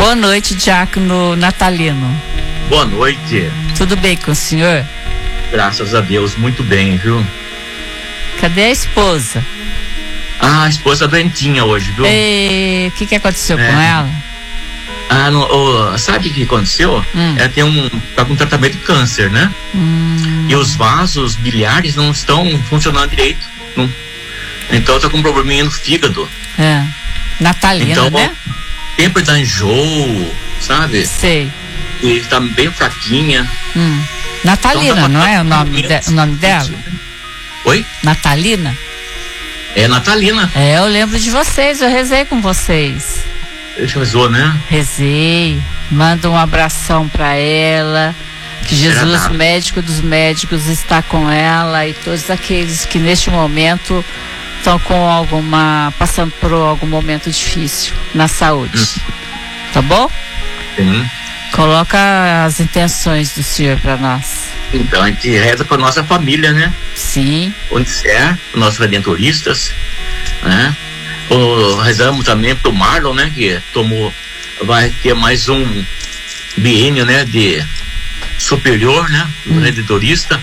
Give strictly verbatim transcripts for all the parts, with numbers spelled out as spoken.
Boa noite, diácono Natalino. Boa noite. Tudo bem com o senhor? Graças a Deus, muito bem, viu? Cadê a esposa? Ah, a esposa doentinha hoje, viu? E o que que aconteceu É. com ela? Ah, não, oh, sabe o que aconteceu? Hum. Ela tem um, tá com tratamento de câncer, né? Hum. E os vasos biliares não estão funcionando direito. Não. Então tá com um probleminha no fígado. É. Natalina, Então, né? sempre dá enjoo, sabe? Sei. E tá bem fraquinha. Hum. Natalina, Então, tá não é o nome, tratamento de, o nome dela? Oi? Natalina? É Natalina. É, eu lembro de vocês, eu rezei com vocês. Rezou, né? Rezei, manda um abração pra ela, que Jesus, Agradável. médico dos médicos, está com ela, e todos aqueles que neste momento estão com alguma, passando por algum momento difícil na saúde. Hum. Tá bom? Sim. Coloca as intenções do senhor para nós. Então a gente reza pra nossa família, né? Sim. Onde é, nossos redentoristas, né? O, rezamos também pro Marlon, né? Que tomou, vai ter mais um biênio, né? De superior, né? Hum. Redentorista.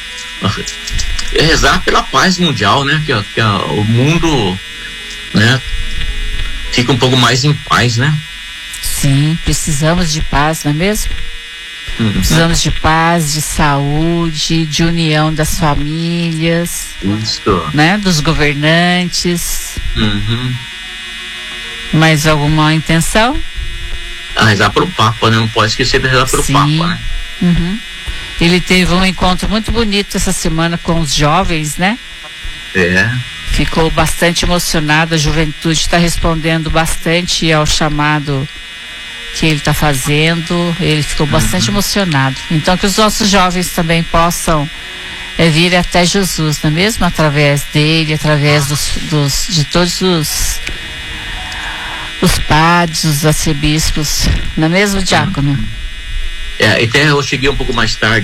E rezar pela paz mundial, né? Que, que a, o mundo, né? Fica um pouco mais em paz, né? Sim, precisamos de paz, não é mesmo? Uhum. Precisamos de paz, de saúde, de união das famílias, Isso. né? Dos governantes. Uhum. Mais alguma intenção? Ah, rezar pro Papa, né? Não pode esquecer de rezar pro Sim. Papa, né? Uhum. Ele teve um encontro muito bonito essa semana com os jovens, né? É. Ficou bastante emocionado, a juventude está respondendo bastante ao chamado que ele está fazendo, ele ficou bastante Uhum. emocionado. Então que os nossos jovens também possam é, vir até Jesus, não é mesmo? Através dele, através dos, dos, de todos os, os padres, os arcebispos, não é mesmo, diácono? É, até eu cheguei um pouco mais tarde